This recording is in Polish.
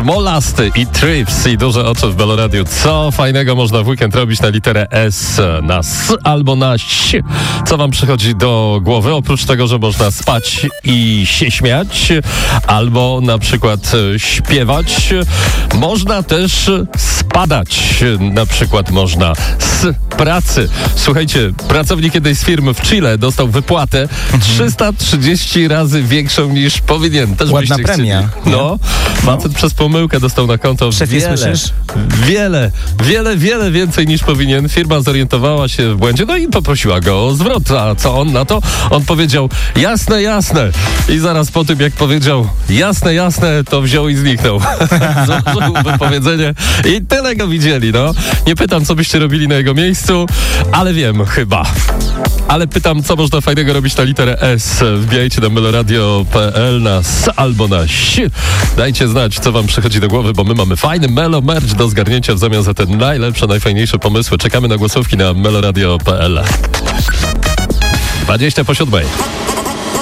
Molasty i Trips i duże oczy w Meloradiu. Co fajnego można w weekend robić na literę S, na S albo na ś? Co wam przychodzi do głowy? Oprócz tego, że można spać i się śmiać, albo na przykład śpiewać, można też spadać. Na przykład można z pracy. Słuchajcie, pracownik jednej z firm w Chile dostał wypłatę 330 razy większą niż powinien. Też ładna premia. No, facet przez pomyłkę dostał na konto wiele więcej niż powinien. Firma zorientowała się w błędzie, no i poprosiła go o zwrot. A co on na to? On powiedział, jasne. I zaraz po tym, jak powiedział, jasne, to wziął i zniknął. Złożył wypowiedzenie i tyle go widzieli, no. Nie pytam, co byście robili na jego miejscu, ale wiem, chyba. Ale pytam, co można fajnego robić na literę S. Wbijajcie na meloradio.pl na S albo na ś. Dajcie znać, co wam przychodzi do głowy, bo my mamy fajny Melo Merch do zgarnięcia w zamian za te najlepsze, najfajniejsze pomysły. Czekamy na głosówki na meloradio.pl. 20 po 7.